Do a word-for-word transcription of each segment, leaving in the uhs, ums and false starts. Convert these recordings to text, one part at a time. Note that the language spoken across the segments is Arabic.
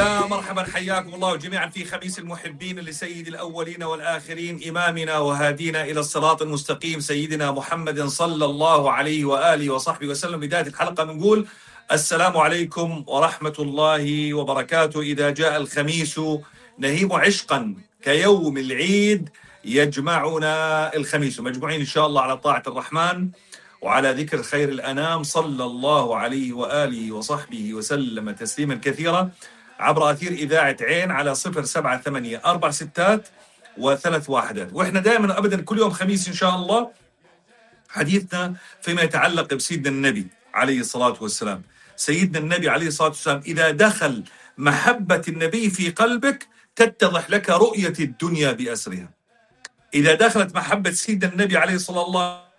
يا مرحبا، حياكم الله جميعا في خميس المحبين لسيد الأولين والآخرين، إمامنا وهادينا إلى الصراط المستقيم سيدنا محمد صلى الله عليه وآله وصحبه وسلم. بداية الحلقة بنقول السلام عليكم ورحمة الله وبركاته. إذا جاء الخميس نهيم عشقا كيوم العيد، يجمعنا الخميس، مجموعين إن شاء الله على طاعة الرحمن وعلى ذكر خير الأنام صلى الله عليه وآله وصحبه وسلم تسليما كثيرا، عبر أثير إذاعة عين على صفر سبعة ثمانية أربع ستات وثلاث واحدات. وإحنا دائما أبدا كل يوم خميس إن شاء الله حديثنا فيما يتعلق بسيدنا النبي عليه الصلاة والسلام. سيدنا النبي عليه الصلاة والسلام إذا دخل محبة النبي في قلبك تتضح لك رؤية الدنيا بأسرها. إذا دخلت محبة سيدنا النبي عليه الصلاة الله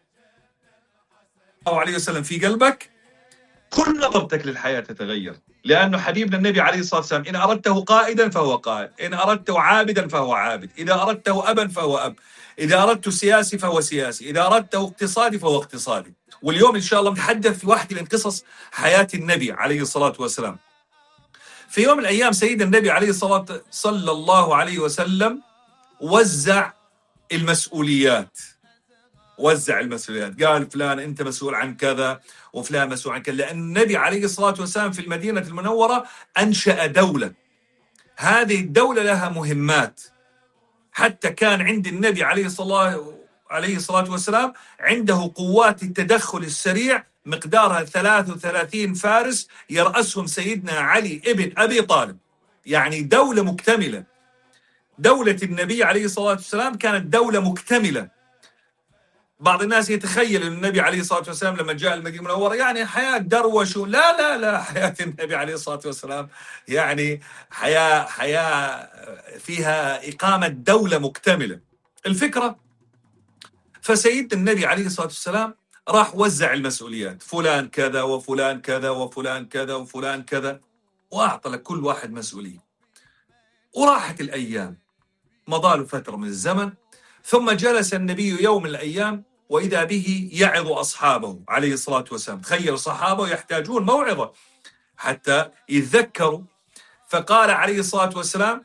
عليه وسلم في قلبك كل نظرتك للحياة تتغير، لأنه حبيبنا النبي عليه الصلاة والسلام إن أردته قائدا فهو قائد، إن أردته عابدا فهو عابد، إذا أردته أبا فهو أب، إذا أردته سياسي فهو سياسي، إذا أردته اقتصادي فهو اقتصادي. واليوم إن شاء الله نتحدث في واحدة من قصص حياة النبي عليه الصلاة والسلام. في يوم من الأيام سيدنا النبي عليه الصلاة صلى الله عليه وسلم وزع المسؤوليات وزع المسؤوليات قال فلان أنت مسؤول عن كذا وفلان مسؤول عن كذا، لأن النبي عليه الصلاة والسلام في المدينة المنورة أنشأ دولة. هذه الدولة لها مهمات، حتى كان عند النبي عليه الصلاة عليه الصلاة والسلام عنده قوات التدخل السريع مقدارها ثلاثة وثلاثين فارس يرأسهم سيدنا علي ابن أبي طالب، يعني دولة مكتملة. دولة النبي عليه الصلاة والسلام كانت دولة مكتملة. بعض الناس يتخيل أن النبي عليه الصلاة والسلام لما جاء المدينة المنورة يعني حياة دروش، لا لا لا، حياة النبي عليه الصلاة والسلام يعني حياة حياة فيها إقامة دولة مكتملة. الفكرة فسيدنا النبي عليه الصلاة والسلام راح وزع المسؤوليات، فلان كذا وفلان كذا وفلان كذا وفلان كذا، وأعطى لكل واحد مسؤولية. وراحت الأيام، مضى فترة من الزمن، ثم جلس النبي يوم من الأيام وإذا به يعظ أصحابه عليه الصلاة والسلام. تخيل الصحابة يحتاجون موعظة حتى يتذكروا. فقال عليه الصلاة والسلام: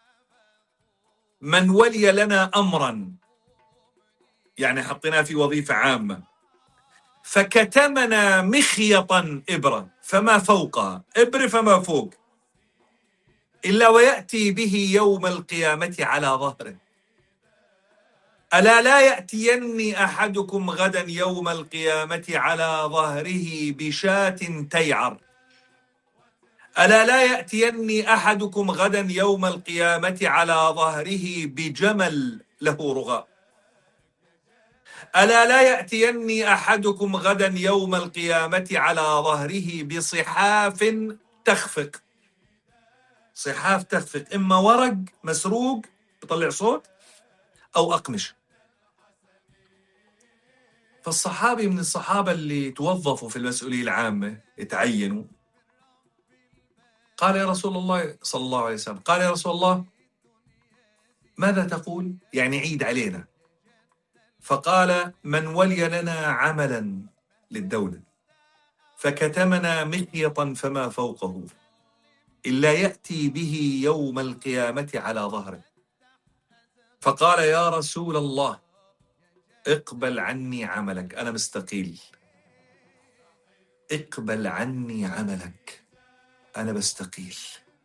من ولي لنا أمرا، يعني حطيناه في وظيفة عامة، فكتمنا مخيطا إبرة فما فوقها، إبر فما فوق، إلا ويأتي به يوم القيامة على ظهره. ألا لا يأتيني أحدكم غدا يوم القيامة على ظهره بشاة تيعر. ألا لا يأتيني أحدكم غدا يوم القيامة على ظهره بجمل له رغاء. ألا لا يأتيني أحدكم غدا يوم القيامة على ظهره بصحاف تخفق. صحاف تخفق، إما ورق مسروق بطلع صوت أو أقمش. فالصحابي من الصحابة اللي توظفوا في المسؤولية العامة يتعينوا قال: يا رسول الله صلى الله عليه وسلم، قال: يا رسول الله ماذا تقول؟ يعني عيد علينا. فقال: من ولي لنا عملا للدولة فكتمنا مخيطا فما فوقه، إلا يأتي به يوم القيامة على ظهره. فقال: يا رسول الله اقبل عني عملك، أنا مستقيل. اقبل عني عملك، أنا بستقيل.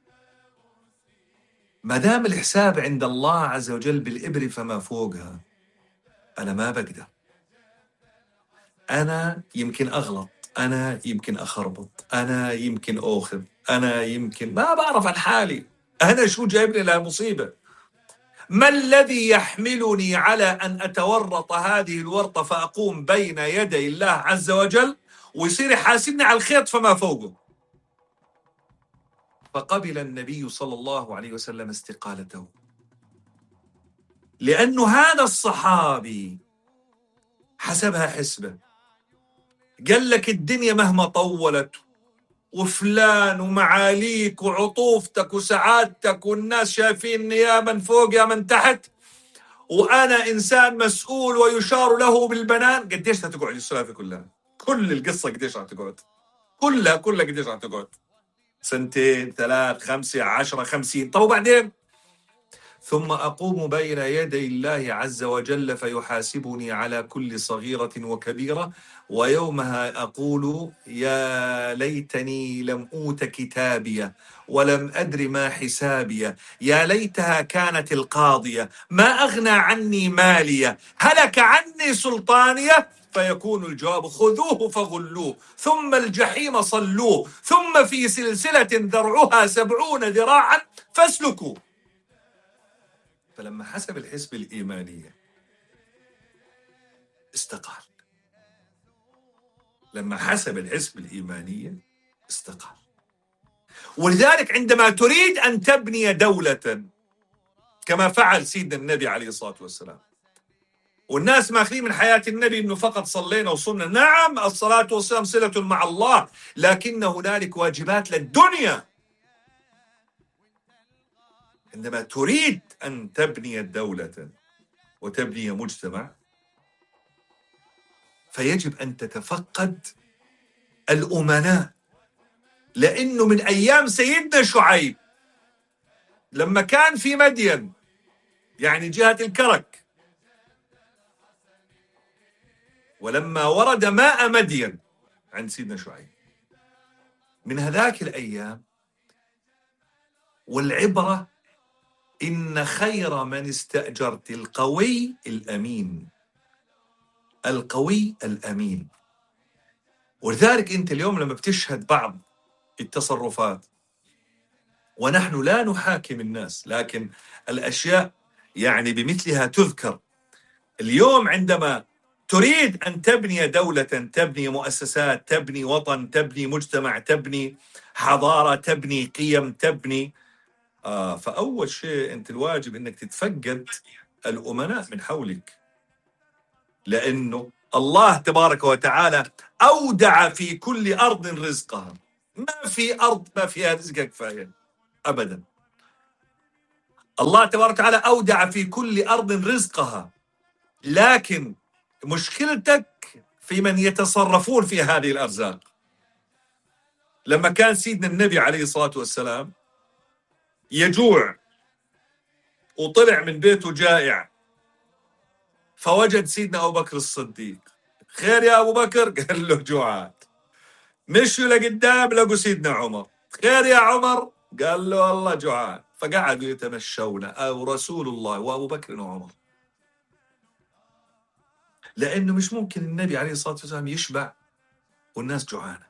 ما دام الحساب عند الله عز وجل بالإبر فما فوقها، أنا ما بقدر. أنا يمكن أغلط، أنا يمكن أخربط، أنا يمكن أخذ، أنا يمكن ما بعرف عن حالي، أنا شو جايبني لهالمصيبة؟ ما الذي يحملني على أن أتورط هذه الورطة فأقوم بين يدي الله عز وجل ويصير يحاسبني على الخيط فما فوقه؟ فقبل النبي صلى الله عليه وسلم استقالته، لأنه هذا الصحابي حسبها حسبة. قال لك الدنيا مهما طولت وفلان ومعاليك وعطوفتك وسعادتك والناس شايفين يا من فوق يا من تحت، وأنا إنسان مسؤول ويشار له بالبنان، قديش هتقعد السلافة كلها؟ كل القصة قديش هتقعد؟ كلها كلها قديش هتقعد؟ سنتين، ثلاث، خمسة، عشرة، خمسين. طب وبعدين؟ ثم أقوم بين يدي الله عز وجل فيحاسبني على كل صغيرة وكبيرة، ويومها أقول يا ليتني لم أوت كتابية ولم أدر ما حسابية، يا ليتها كانت القاضية ما أغنى عني مالية، هلك عني سلطانية. فيكون الجواب خذوه فغلوه ثم الجحيم صلوه ثم في سلسلة ذرعها سبعون ذراعا فاسلكوا. فلما حسب الحسبة الإيمانية استقال. لما حسب الحسبة الإيمانية استقال. ولذلك عندما تريد أن تبني دولة كما فعل سيدنا النبي عليه الصلاة والسلام، والناس ماخذين من حياة النبي أنه فقط صلينا وصمنا، نعم الصلاة والسلام صلة مع الله، لكن هنالك واجبات للدنيا. عندما تريد أن تبني دولة وتبني مجتمع فيجب أن تتفقد الأمناء، لأنه من أيام سيدنا شعيب لما كان في مدين، يعني جهة الكرك، ولما ورد ماء مدين عند سيدنا شعيب، من هذاك الأيام والعبرة إن خير من استأجرت القوي الأمين، القوي الأمين. ولذلك أنت اليوم لما بتشهد بعض التصرفات، ونحن لا نحاكم الناس لكن الأشياء يعني بمثلها تذكر. اليوم عندما تريد أن تبني دولة، تبني مؤسسات، تبني وطن، تبني مجتمع، تبني حضارة، تبني قيم، تبني آه فأول شيء أنت الواجب أنك تتفقد الأمناء من حولك، لأنه الله تبارك وتعالى أودع في كل أرض رزقها. ما في أرض ما فيها رزق كفاية أبدا. الله تبارك وتعالى أودع في كل أرض رزقها، لكن مشكلتك في من يتصرفون في هذه الأرزاق. لما كان سيدنا النبي عليه الصلاة والسلام يجوع وطلع من بيته جائع، فوجد سيدنا أبو بكر الصديق. خير يا أبو بكر؟ قال له جوعان. مشوا لقدام لقوا سيدنا عمر. خير يا عمر؟ قال له والله جوعان. فقعدوا يتمشون أو رسول الله وأبو بكر وعمر، لأنه مش ممكن النبي عليه الصلاة والسلام يشبع والناس جوعانة.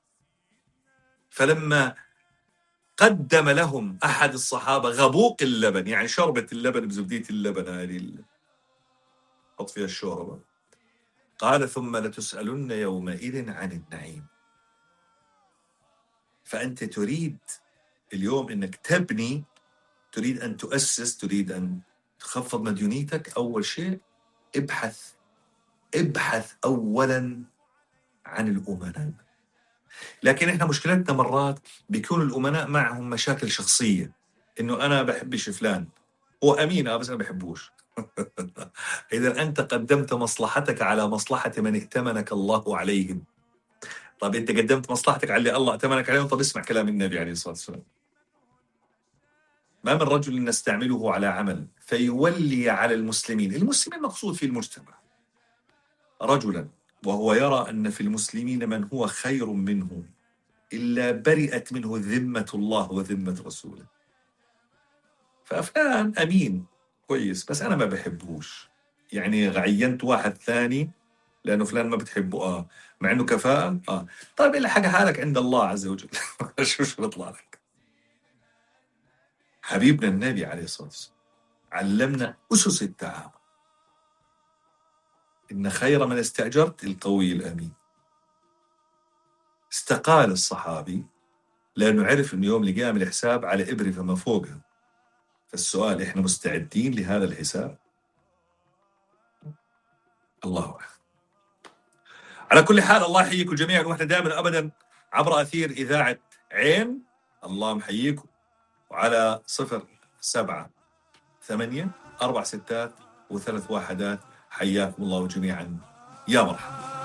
فلما قدم لهم أحد الصحابة غبوق اللبن، يعني شربة اللبن بزبدية اللبن هذه اللي حط فيها الشوربة، قال ثم لتسألن يومئذ عن النعيم. فأنت تريد اليوم أنك تبني، تريد أن تؤسس، تريد أن تخفض مديونيتك، أول شيء ابحث ابحث أولا عن الأمناء. لكن إحنا مشكلتنا مرات بيكون الأمناء معهم مشاكل شخصية، إنه أنا بحبش فلان، هو أمين أه بس أنا بحبوش. إذا أنت قدمت مصلحتك على مصلحة من ائتمنك الله عليهم. طب أنت قدمت مصلحتك على اللي الله ائتمنك عليهم، طب اسمع كلام النبي عليه الصلاة والسلام: ما من رجل نستعمله على عمل فيولي على المسلمين، المسلمين مقصود في المجتمع، رجلا وهو يرى أن في المسلمين من هو خير منه إلا برئت منه ذمة الله وذمة رسوله. ففلان أمين كويس بس أنا ما بحبوش، يعني عينت واحد ثاني لأنه فلان ما بتحبه آه مع أنه كفاءة آه طيب إلا حاجة حالك عند الله عز وجل. شو شو بيطلع لك. حبيبنا النبي عليه الصلاة والسلام علمنا أسس التعامل، إن خير من استأجرت القوي الأمين. استقال الصحابي لأنه عرف أنه يوم لقيام الحساب على إبرة فما فوقها. فالسؤال إحنا مستعدين لهذا الحساب؟ الله أعلم. على كل حال الله يحييكم جميعا، وإحنا دائما أبدا عبر أثير إذاعة عين الله محييكم، وعلى صفر سبعة ثمانية أربع ستات وثلاث واحدات. حياكم الله جميعا يا مرحبا.